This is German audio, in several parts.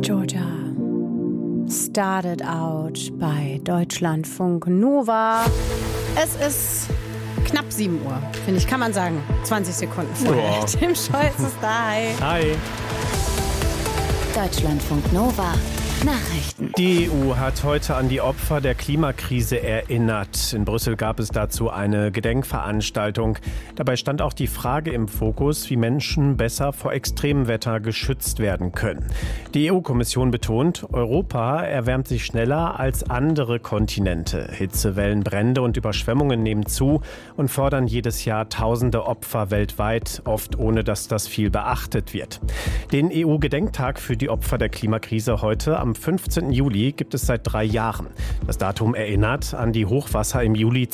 Georgia started out bei Deutschlandfunk Nova. Es ist knapp 7 Uhr, finde ich, kann man sagen. 20 Sekunden vorher. Ja. Tim Scholz ist da. Hi. Hi. Deutschlandfunk Nova. Nachrichten. Die EU hat heute an die Opfer der Klimakrise erinnert. In Brüssel gab es dazu eine Gedenkveranstaltung. Dabei stand auch die Frage im Fokus, wie Menschen besser vor Extremwetter geschützt werden können. Die EU-Kommission betont, Europa erwärmt sich schneller als andere Kontinente. Hitzewellen, Brände und Überschwemmungen nehmen zu und fordern jedes Jahr tausende Opfer weltweit, oft ohne dass das viel beachtet wird. Den EU-Gedenktag für die Opfer der Klimakrise heute am 15. Juli gibt es seit 3 Jahren. Das Datum erinnert an die Hochwasser im Juli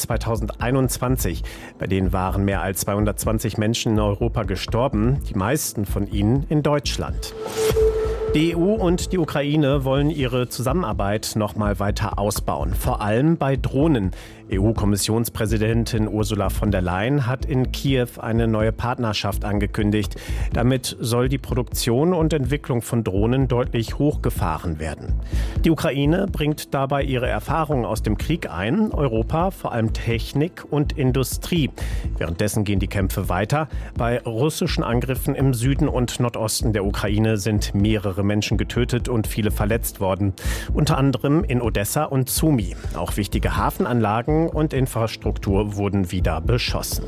2021. Bei denen waren mehr als 220 Menschen in Europa gestorben, die meisten von ihnen in Deutschland. Die EU und die Ukraine wollen ihre Zusammenarbeit noch mal weiter ausbauen, vor allem bei Drohnen. EU-Kommissionspräsidentin Ursula von der Leyen hat in Kiew eine neue Partnerschaft angekündigt. Damit soll die Produktion und Entwicklung von Drohnen deutlich hochgefahren werden. Die Ukraine bringt dabei ihre Erfahrungen aus dem Krieg ein, Europa vor allem Technik und Industrie. Währenddessen gehen die Kämpfe weiter. Bei russischen Angriffen im Süden und Nordosten der Ukraine sind mehrere Menschen getötet und viele verletzt worden. Unter anderem in Odessa und Sumy. Auch wichtige Hafenanlagen und Infrastruktur wurden wieder beschossen.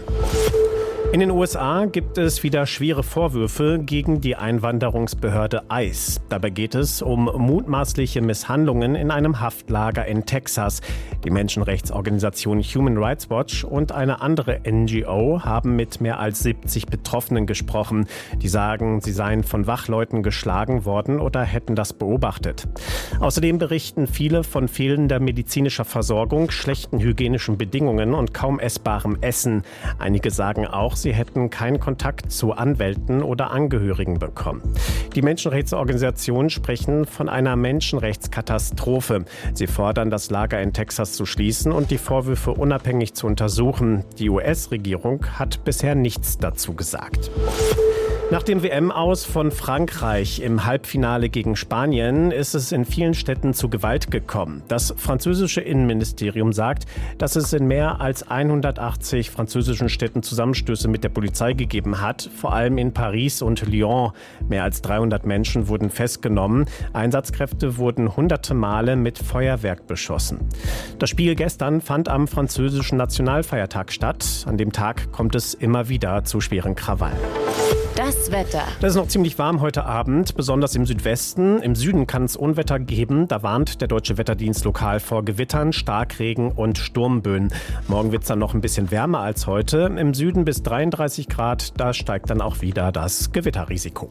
In den USA gibt es wieder schwere Vorwürfe gegen die Einwanderungsbehörde ICE. Dabei geht es um mutmaßliche Misshandlungen in einem Haftlager in Texas. Die Menschenrechtsorganisation Human Rights Watch und eine andere NGO haben mit mehr als 70 Betroffenen gesprochen. Die sagen, sie seien von Wachleuten geschlagen worden oder hätten das beobachtet. Außerdem berichten viele von fehlender medizinischer Versorgung, schlechten hygienischen Bedingungen und kaum essbarem Essen. Einige sagen auch, sie hätten keinen Kontakt zu Anwälten oder Angehörigen bekommen. Die Menschenrechtsorganisationen sprechen von einer Menschenrechtskatastrophe. Sie fordern, das Lager in Texas zu schließen und die Vorwürfe unabhängig zu untersuchen. Die US-Regierung hat bisher nichts dazu gesagt. Nach dem WM-Aus von Frankreich im Halbfinale gegen Spanien ist es in vielen Städten zu Gewalt gekommen. Das französische Innenministerium sagt, dass es in mehr als 180 französischen Städten Zusammenstöße mit der Polizei gegeben hat, vor allem in Paris und Lyon. Mehr als 300 Menschen wurden festgenommen. Einsatzkräfte wurden hunderte Male mit Feuerwerk beschossen. Das Spiel gestern fand am französischen Nationalfeiertag statt. An dem Tag kommt es immer wieder zu schweren Krawallen. Das Wetter. Das ist noch ziemlich warm heute Abend, besonders im Südwesten. Im Süden kann es Unwetter geben. Da warnt der Deutsche Wetterdienst lokal vor Gewittern, Starkregen und Sturmböen. Morgen wird es dann noch ein bisschen wärmer als heute. Im Süden bis 33 Grad. Da steigt dann auch wieder das Gewitterrisiko.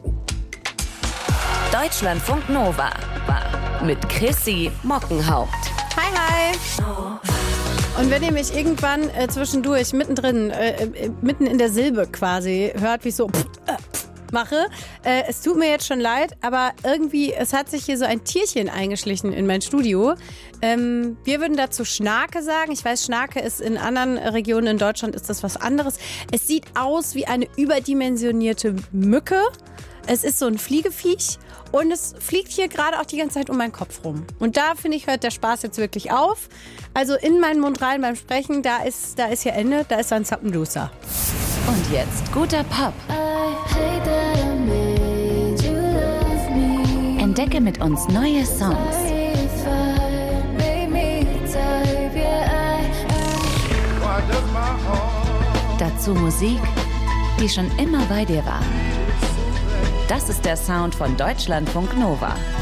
Deutschlandfunk Nova. Mit Chrissy Mockenhaupt. Hi, hi. Und wenn ihr mich irgendwann zwischendurch, mittendrin, mitten in der Silbe quasi hört, wie ich so mache, es tut mir jetzt schon leid, aber irgendwie, es hat sich hier so ein Tierchen eingeschlichen in mein Studio. Wir würden dazu Schnake sagen. Ich weiß, Schnake ist in anderen Regionen in Deutschland ist das was anderes. Es sieht aus wie eine überdimensionierte Mücke. Es ist so ein Fliegeviech und es fliegt hier gerade auch die ganze Zeit um meinen Kopf rum. Und da, finde ich, hört der Spaß jetzt wirklich auf. Also in meinen Mund rein beim Sprechen, da ist hier Ende, da ist ein Zappenduster. Und jetzt guter Pop. Entdecke mit uns neue Songs. Dazu Musik, die schon immer bei dir war. Das ist der Sound von Deutschlandfunk Nova.